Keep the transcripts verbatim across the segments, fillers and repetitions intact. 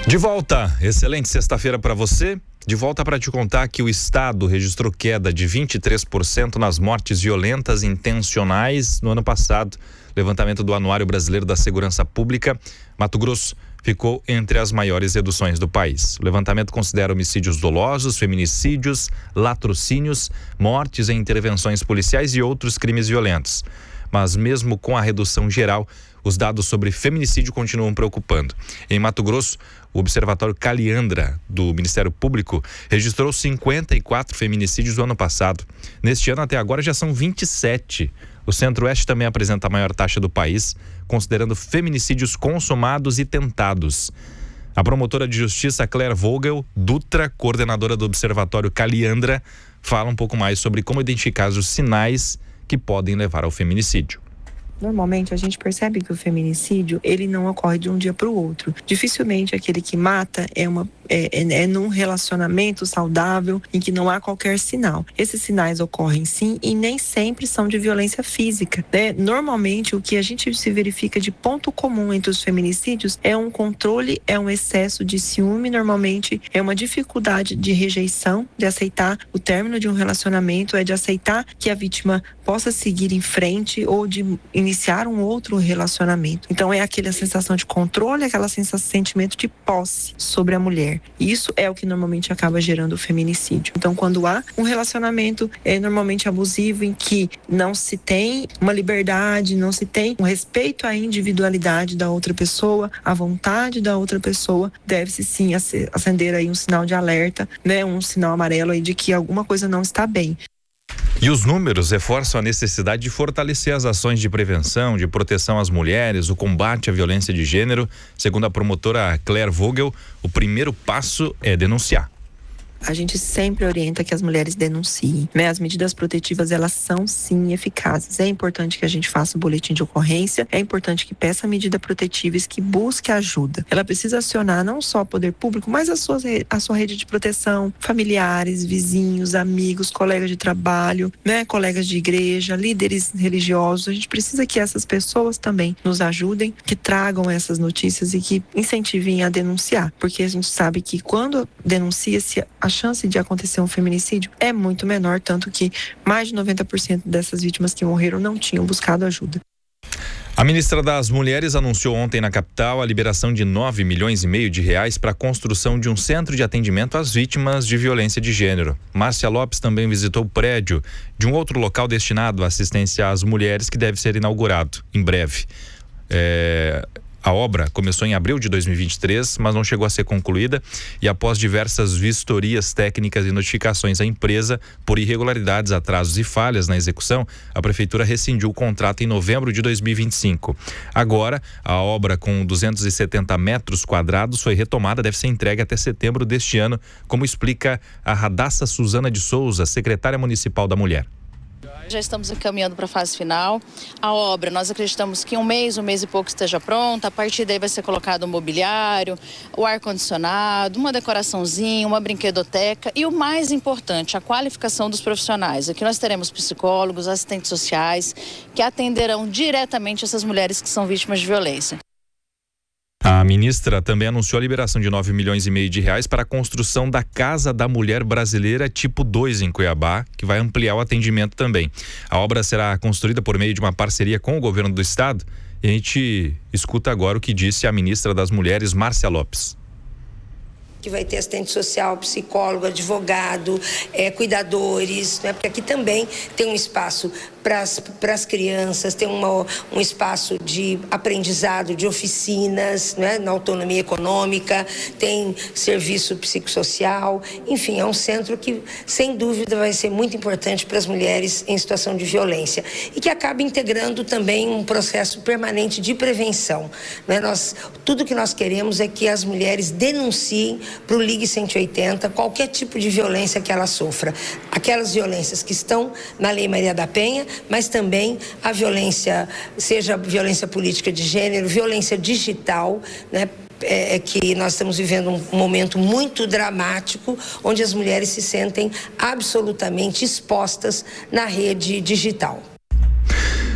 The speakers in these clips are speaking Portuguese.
De volta, excelente sexta-feira para você. De volta para te contar que o estado registrou queda de vinte e três por cento nas mortes violentas intencionais no ano passado. Levantamento do Anuário Brasileiro da Segurança Pública, Mato Grosso ficou entre as maiores reduções do país. O levantamento considera homicídios dolosos, feminicídios, latrocínios, mortes em intervenções policiais e outros crimes violentos. Mas mesmo com a redução geral, os dados sobre feminicídio continuam preocupando. Em Mato Grosso, o Observatório Caliandra do Ministério Público registrou cinquenta e quatro feminicídios no ano passado. Neste ano, até agora, já são vinte e sete. O Centro-Oeste também apresenta a maior taxa do país, considerando feminicídios consumados e tentados. A promotora de justiça Claire Vogel Dutra, coordenadora do Observatório Caliandra, fala um pouco mais sobre como identificar os sinais que podem levar ao feminicídio. Normalmente a gente percebe que o feminicídio ele não ocorre de um dia para o outro. Dificilmente aquele que mata é, uma, é, é, é num relacionamento saudável em que não há qualquer sinal. Esses sinais ocorrem sim e nem sempre são de violência física, né? Normalmente o que a gente se verifica de ponto comum entre os feminicídios é um controle, é um excesso de ciúme, normalmente é uma dificuldade de rejeição, de aceitar o término de um relacionamento, é de aceitar que a vítima possa seguir em frente ou de iniciar um outro relacionamento. Então é aquela sensação de controle, aquela sensação, sentimento de posse sobre a mulher. Isso é o que normalmente acaba gerando o feminicídio. Então quando há um relacionamento é normalmente abusivo em que não se tem uma liberdade, não se tem um respeito à individualidade da outra pessoa, à vontade da outra pessoa, deve-se sim acender aí um sinal de alerta, né, um sinal amarelo aí de que alguma coisa não está bem. E os números reforçam a necessidade de fortalecer as ações de prevenção, de proteção às mulheres, o combate à violência de gênero. Segundo a promotora Claire Vogel, o primeiro passo é denunciar. A gente sempre orienta que as mulheres denunciem, né? As medidas protetivas, elas são sim eficazes. É importante que a gente faça o boletim de ocorrência, é importante que peça a medida protetiva e que busque ajuda. Ela precisa acionar não só o poder público, mas a sua, a sua rede de proteção, familiares, vizinhos, amigos, colegas de trabalho, né? Colegas de igreja, líderes religiosos. A gente precisa que essas pessoas também nos ajudem, que tragam essas notícias e que incentivem a denunciar, porque a gente sabe que quando denuncia-se, a chance de acontecer um feminicídio é muito menor, tanto que mais de noventa por cento dessas vítimas que morreram não tinham buscado ajuda. A ministra das Mulheres anunciou ontem na capital a liberação de nove milhões e meio de reais para a construção de um centro de atendimento às vítimas de violência de gênero. Márcia Lopes também visitou o prédio de um outro local destinado à assistência às mulheres que deve ser inaugurado em breve. É... A obra começou em abril de dois mil e vinte e três, mas não chegou a ser concluída e após diversas vistorias técnicas e notificações à empresa por irregularidades, atrasos e falhas na execução, a prefeitura rescindiu o contrato em novembro de dois mil e vinte e cinco. Agora, a obra com duzentos e setenta metros quadrados foi retomada, deve ser entregue até setembro deste ano, como explica a Radassa Suzana de Souza, secretária municipal da Mulher. Já estamos encaminhando para a fase final. A obra, nós acreditamos que em um mês, um mês e pouco esteja pronta. A partir daí vai ser colocado o mobiliário, o ar-condicionado, uma decoraçãozinha, uma brinquedoteca e o mais importante, a qualificação dos profissionais. Aqui nós teremos psicólogos, assistentes sociais que atenderão diretamente essas mulheres que são vítimas de violência. A ministra também anunciou a liberação de nove milhões e meio de reais para a construção da Casa da Mulher Brasileira tipo dois em Cuiabá, que vai ampliar o atendimento também. A obra será construída por meio de uma parceria com o governo do estado e a gente escuta agora o que disse a ministra das Mulheres, Márcia Lopes. Que vai ter assistente social, psicólogo, advogado, é, cuidadores, né? Porque aqui também tem um espaço para as crianças, tem uma, um espaço de aprendizado, de oficinas, né? Na autonomia econômica, tem serviço psicossocial, enfim, é um centro que, sem dúvida, vai ser muito importante para as mulheres em situação de violência e que acaba integrando também um processo permanente de prevenção, né? Nós, tudo que nós queremos é que as mulheres denunciem para o Ligue cento e oitenta qualquer tipo de violência que ela sofra. Aquelas violências que estão na Lei Maria da Penha, mas também a violência, seja violência política de gênero, violência digital, né? É que nós estamos vivendo um momento muito dramático, onde as mulheres se sentem absolutamente expostas na rede digital.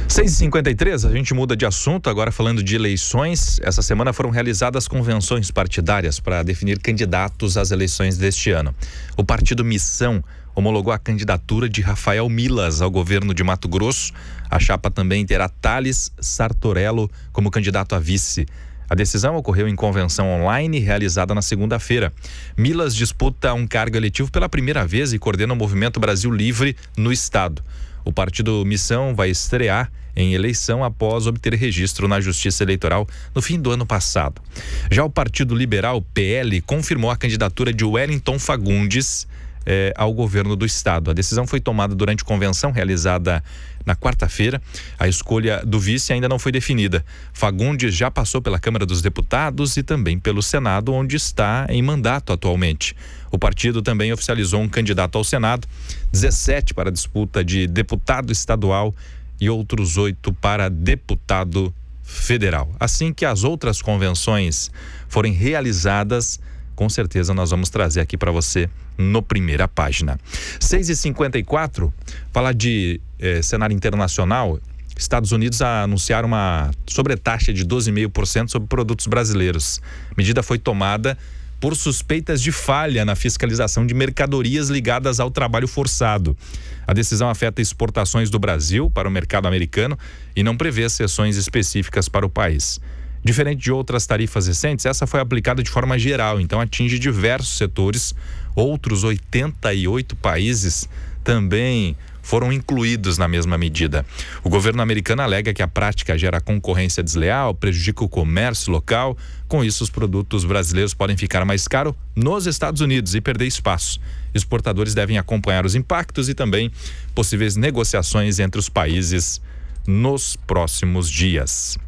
seis e cinquenta e três, a gente muda de assunto, agora falando de eleições. Essa semana foram realizadas convenções partidárias para definir candidatos às eleições deste ano. O partido Missão homologou a candidatura de Rafael Milas ao governo de Mato Grosso. A chapa também terá Thales Sartorello como candidato a vice. A decisão ocorreu em convenção online realizada na segunda-feira. Milas disputa um cargo eletivo pela primeira vez e coordena o Movimento Brasil Livre no estado. O partido Missão vai estrear em eleição após obter registro na Justiça Eleitoral no fim do ano passado. Já o Partido Liberal, P L, confirmou a candidatura de Wellington Fagundes eh, ao governo do estado. A decisão foi tomada durante convenção realizada na quarta-feira. A escolha do vice ainda não foi definida. Fagundes já passou pela Câmara dos Deputados e também pelo Senado, onde está em mandato atualmente. O partido também oficializou um candidato ao Senado, dezessete para a disputa de deputado estadual e outros oito para deputado federal. Assim que as outras convenções forem realizadas, com certeza nós vamos trazer aqui para você no Primeira Página. seis e cinquenta e quatro, falar de eh, cenário internacional. Estados Unidos anunciaram uma sobretaxa de doze vírgula cinco por cento sobre produtos brasileiros. A medida foi tomada por suspeitas de falha na fiscalização de mercadorias ligadas ao trabalho forçado. A decisão afeta exportações do Brasil para o mercado americano e não prevê exceções específicas para o país. Diferente de outras tarifas recentes, essa foi aplicada de forma geral, então atinge diversos setores. Outros oitenta e oito países também foram incluídos na mesma medida. O governo americano alega que a prática gera concorrência desleal, prejudica o comércio local. Com isso, os produtos brasileiros podem ficar mais caros nos Estados Unidos e perder espaço. Exportadores devem acompanhar os impactos e também possíveis negociações entre os países nos próximos dias.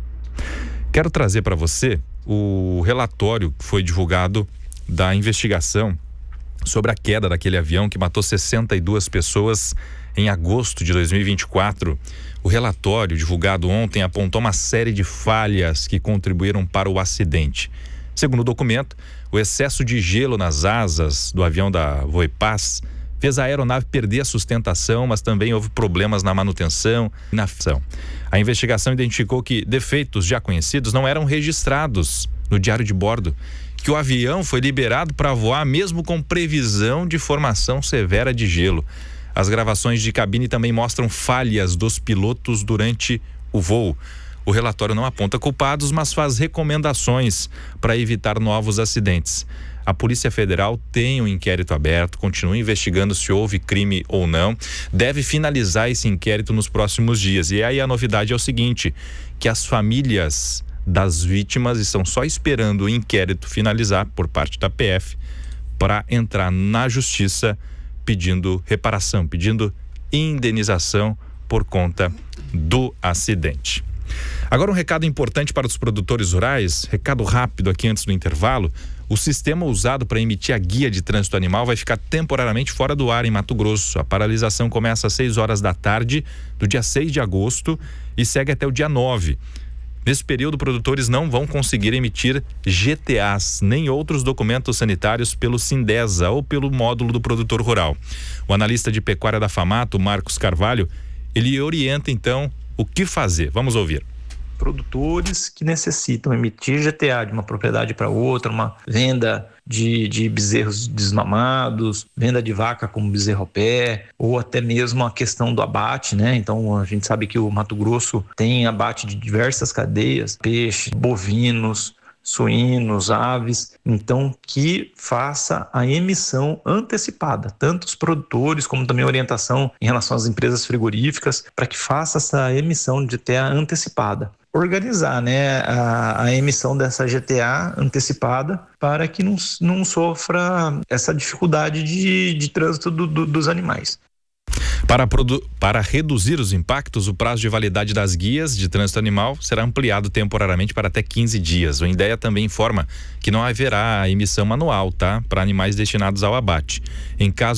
Quero trazer para você o relatório que foi divulgado da investigação sobre a queda daquele avião que matou sessenta e duas pessoas em agosto de dois mil e vinte e quatro. O relatório divulgado ontem apontou uma série de falhas que contribuíram para o acidente. Segundo o documento, o excesso de gelo nas asas do avião da Voipaz fez a aeronave perder a sustentação, mas também houve problemas na manutenção e na ação. A investigação identificou que defeitos já conhecidos não eram registrados no diário de bordo, que o avião foi liberado para voar mesmo com previsão de formação severa de gelo. As gravações de cabine também mostram falhas dos pilotos durante o voo. O relatório não aponta culpados, mas faz recomendações para evitar novos acidentes. A Polícia Federal tem um inquérito aberto, continua investigando se houve crime ou não. Deve finalizar esse inquérito nos próximos dias. E aí a novidade é o seguinte, que as famílias das vítimas estão só esperando o inquérito finalizar por parte da P F para entrar na justiça pedindo reparação, pedindo indenização por conta do acidente. Agora um recado importante para os produtores rurais, recado rápido aqui antes do intervalo. O sistema usado para emitir a guia de trânsito animal vai ficar temporariamente fora do ar em Mato Grosso. A paralisação começa às seis horas da tarde do dia seis de agosto e segue até o dia nove. Nesse período, produtores não vão conseguir emitir G T As, nem outros documentos sanitários pelo Sindesa ou pelo módulo do produtor rural. O analista de pecuária da FAMATO, Marcos Carvalho, ele orienta então o que fazer. Vamos ouvir. Produtores que necessitam emitir G T A de uma propriedade para outra, uma venda de, de bezerros desmamados, venda de vaca como bezerro ao pé, ou até mesmo a questão do abate, né? Então a gente sabe que o Mato Grosso tem abate de diversas cadeias, peixe, bovinos, suínos, aves, então que faça a emissão antecipada, tanto os produtores como também orientação em relação às empresas frigoríficas, para que faça essa emissão de G T A antecipada. Organizar, né, a, a emissão dessa G T A antecipada para que não, não sofra essa dificuldade de, de trânsito do, do, dos animais. Para, produ- para reduzir os impactos, o prazo de validade das guias de trânsito animal será ampliado temporariamente para até quinze dias. O INDEA também informa que não haverá emissão manual, tá? Para animais destinados ao abate. Em caso